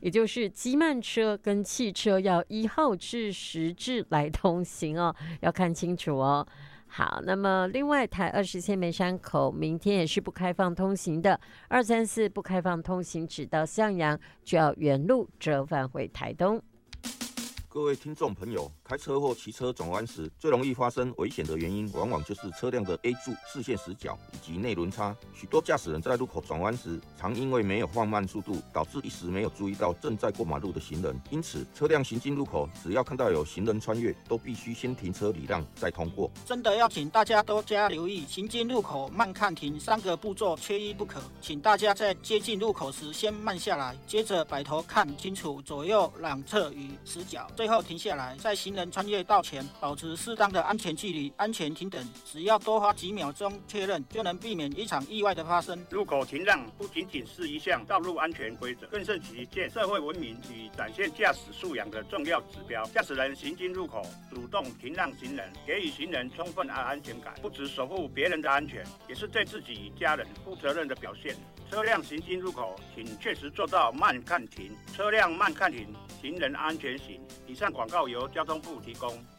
也就是机慢车跟汽车要1号至10至来通行哦，要看清楚哦。好，那么另外台20线梅山口明天也是不开放通行的，234不开放通行，直到向阳就要原路折返回台东。 各位听众朋友，开车或骑车转弯时，最容易发生危险的原因，往往就是车辆的 A 柱、视线死角以及内轮差。许多驾驶人在路口转弯时，常因为没有放慢速度，导致一时没有注意到正在过马路的行人。因此，车辆行进路口，只要看到有行人穿越，都必须先停车礼让，再通过。 真的要请大家多加留意，行进路口慢看停3个步骤缺一不可。请大家在接近路口时先慢下来，接着摆头看清楚左右两侧与死角。最后停下来，在行人穿越道前保持适当的安全距离，安全停等。只要多花几秒钟确认，就能避免一场意外的发生。 路口停让不仅仅是一项道路安全规则，更是体现社会文明与展现驾驶素养的重要指标。驾驶人行经路口，主动停让行人，给予行人充分的安全感，不只守护别人的安全，也是对自己与家人负责任的表现。车辆行经路口，请确实做到慢看停，车辆慢看停，行人安全行。以上广告由交通部提供。